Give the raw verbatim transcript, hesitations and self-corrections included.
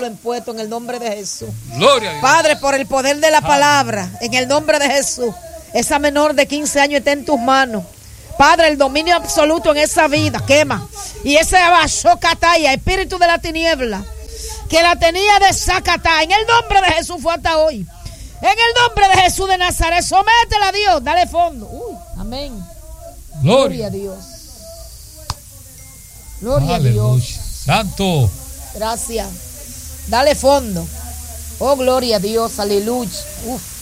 impuestos en el nombre de Jesús. Gloria a Dios. Padre, por el poder de la palabra, en el nombre de Jesús, esa menor de quince años está en tus manos. Padre, el dominio absoluto en esa vida, quema. Y ese abashokataya, espíritu de la tiniebla, que la tenía de Zacatá, en el nombre de Jesús fue hasta hoy. En el nombre de Jesús de Nazaret, sométela a Dios, dale fondo. Uy, amén. Gloria, Gloria a Dios. Gloria Aleluya. A Dios. Santo. Gracias. Dale fondo. Oh, gloria a Dios, aleluya. Uf.